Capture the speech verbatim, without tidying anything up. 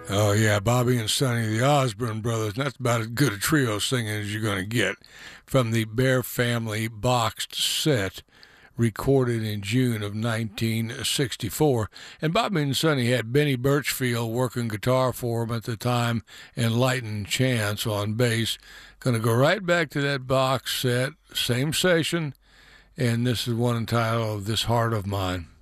Oh yeah, Bobby and Sonny, the Osborne brothers. And that's about as good a trio singing as you're going to get from the Bear Family boxed set recorded in June of nineteen sixty-four. And Bobby and Sonny had Benny Birchfield working guitar for them at the time and Lighten Chance on bass. Going to go right back to that box set, same session, and this is one entitled This Heart of Mine.